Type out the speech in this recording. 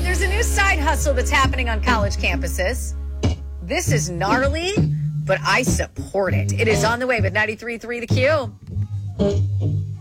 There's a new side hustle that's happening on college campuses. This is gnarly, but I support it. It is on the way with 93.3 The Q.